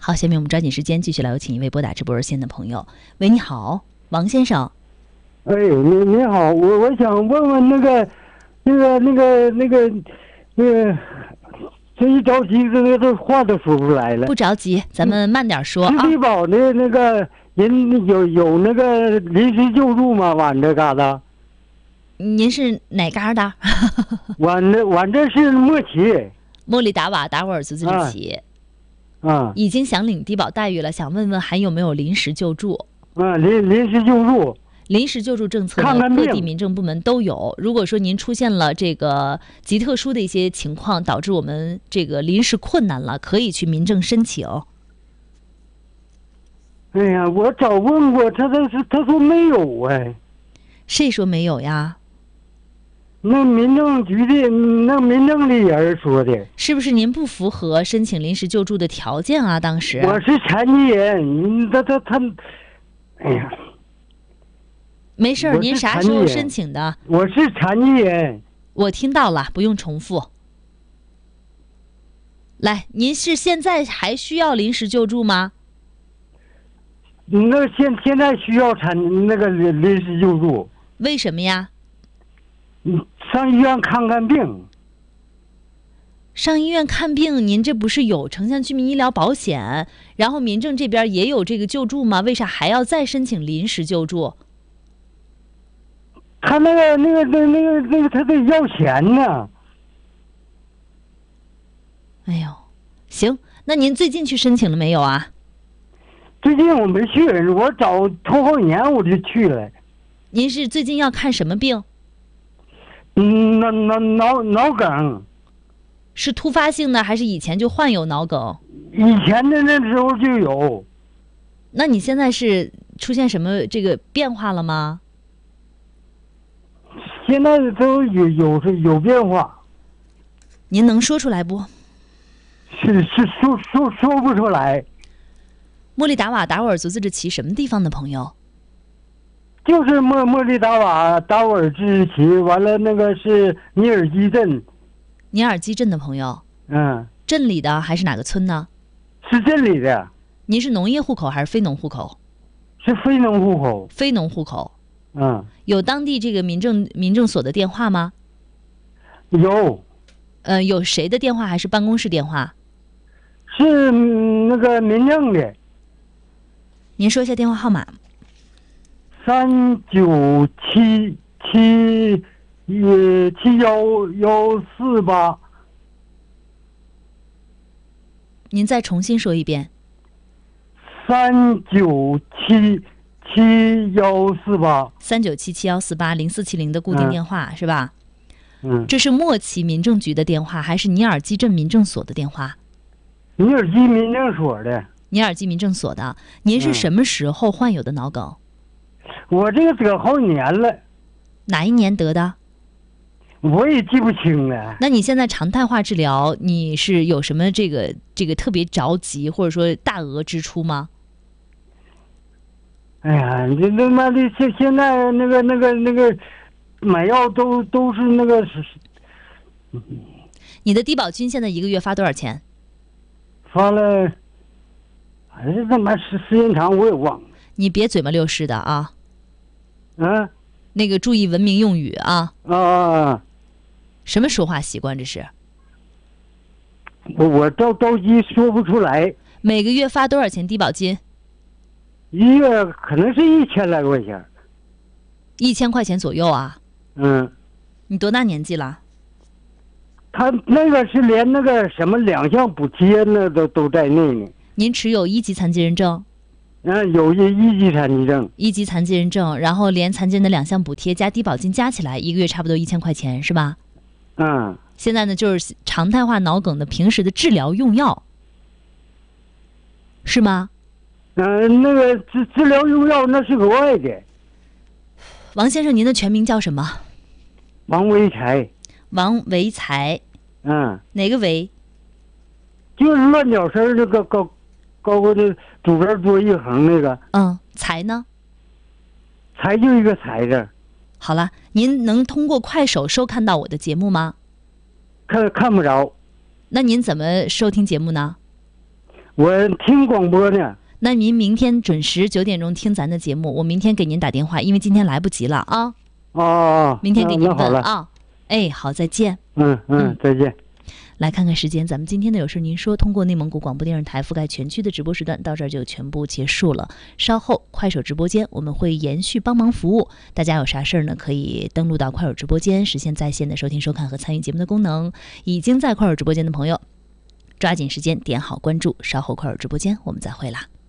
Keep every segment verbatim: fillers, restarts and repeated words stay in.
好，下面我们抓紧时间继续来有请一位拨打直播热线的朋友。喂，你好，王先生。 哎，你你好，我我想问问那个，那个那个那个那个，这一着急，这个这话都说不出来了。 不着急，咱们慢点说啊。 市低保的那个人有有那个临时救助吗？俺这嘎达？ 您是哪嘎达？ 俺这俺这是莫奇， 莫里达瓦达斡尔族自治旗。 啊， 已经想领低保待遇了，想问问还有没有临时救助？ 啊，临临时救助。 临时救助政策呢， 看看各地民政部门都有。如果说您出现了这个极特殊的一些情况，导致我们这个临时困难了，可以去民政申请。 哎呀，我早问过他，他是他说没有哎。 谁说没有呀？ 那民政局的那民政的人说的。 是不是您不符合申请临时救助的条件啊？当时我是残疾人，他他他，哎呀。 没事儿，您啥时候申请的？ 我是残疾人。 我听到了，不用重复。来，您是现在还需要临时救助吗？ 那现现在需要残那个临临时救助。 为什么呀？ 上医院看看病。 上医院看病，您这不是有城乡居民医疗保险，然后民政这边也有这个救助吗？为啥还要再申请临时救助？ 他那个那个那那个那个他得要钱呢。 哎呦，行，那您最近去申请了没有啊？ 最近我没去，我早头好几年我就去了。 您是最近要看什么病？ 嗯，脑脑脑脑梗。 是突发性的还是以前就患有脑梗？ 以前的那时候就有。 那你现在是出现什么这个变化了吗？ 现在都有有有变化。 您能说出来不？ 是是说说说不出来。 莫里达瓦达斡尔族自治旗什么地方的朋友？ 就是莫莫里达瓦达斡尔自治旗，完了那个是尼尔基镇。 尼尔基镇的朋友。 嗯。 镇里的还是哪个村呢？ 是镇里的。 您是农业户口还是非农户口？ 是非农户口。 非农户口。 嗯。 有当地这个民政民政所的电话吗？ 有。 呃，有谁的电话还是办公室电话？ 是那个民政的。 您说一下电话号码。 三九七七一七幺幺四八。 您再重新说一遍。 三九七七幺四八。 三九七七幺四八零四七零的固定电话、嗯、是吧？ 嗯。 这是莫奇民政局的电话还是尼尔基镇民政所的电话？ 尼尔基民政所的。 尼尔基民政所的。您是什么时候患有的脑梗？ 嗯、我这个得好几年了。 哪一年得的？ 我也记不清了。 那你现在常态化治疗，你是有什么这个这个特别着急或者说大额支出吗？ 哎呀，你他妈的现现在那个那个那个买药都都是那个。 你的低保金现在一个月发多少钱？ 发了，还是他妈时时间长我也忘了。 你别嘴嘛溜湿的啊。 嗯。 那个注意文明用语啊。 啊。 什么说话习惯这是？ 我我着着急说不出来。 每个月发多少钱低保金？ 一月可能是一千来块钱。 一千块钱左右啊。 嗯。 你多大年纪了？ 他那个是连那个什么两项补贴那都都在内呢。 您持有一级残疾人证？ 嗯，有一一级残疾证。 一级残疾人证，然后连残疾人的两项补贴加低保金加起来，一个月差不多一千块钱，是吧？ 嗯。 现在呢，就是常态化脑梗的平时的治疗用药，是吗？ 嗯、呃，那个治治疗用药那是额外的。 王先生，您的全名叫什么？ 王维才。 王维才。 嗯。 哪个维？ 就是乱脚声那个高高高的左边多一横那个。 嗯，才呢？ 才就一个才字。 好了，您能通过快手收看到我的节目吗？ 看看不着。 那您怎么收听节目呢？ 我听广播呢。 那您明天准时九点钟听咱的节目，我明天给您打电话，因为今天来不及了啊。 哦， 明天给您问啊。 啊。哎，好，再见。 嗯嗯，再见。 来看看时间，咱们今天的有事您说通过内蒙古广播电视台覆盖全区的直播时段到这儿就全部结束了。稍后快手直播间我们会延续帮忙服务，大家有啥事儿呢，可以登录到快手直播间实现在线的收听收看和参与节目的功能。已经在快手直播间的朋友，抓紧时间点好关注，稍后快手直播间我们再会啦。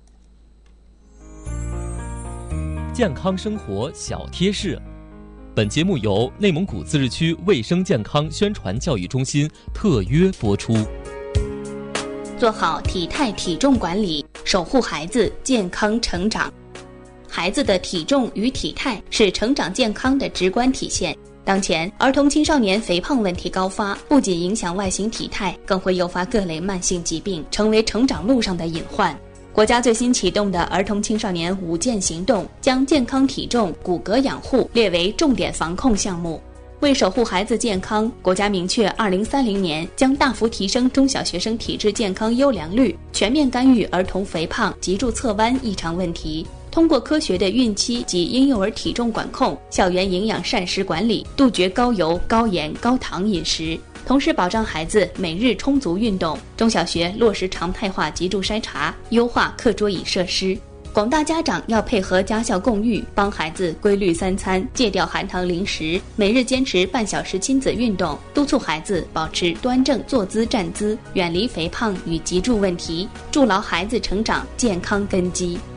健康生活小贴士，本节目由内蒙古自治区卫生健康宣传教育中心特约播出。 做好体态体重管理，守护孩子健康成长。孩子的体重与体态是成长健康的直观体现。当前，儿童青少年肥胖问题高发，不仅影响外形体态，更会诱发各类慢性疾病，成为成长路上的隐患。国家最新启动的儿童青少年五健行动，将健康体重、骨骼养护列为重点防控项目。为守护孩子健康，国家明确二零三零年将大幅提升中小学生体质健康优良率，全面干预儿童肥胖、脊柱侧弯异常问题。通过科学的孕期及婴幼儿体重管控、校园营养膳食管理，杜绝高油、高盐、高糖饮食，同时保障孩子每日充足运动。中小学落实常态化脊柱筛查，优化课桌椅设施。广大家长要配合家校共育，帮孩子规律三餐，戒掉含糖零食，每日坚持半小时亲子运动，督促孩子保持端正坐姿站姿，远离肥胖与脊柱问题，筑牢孩子成长健康根基。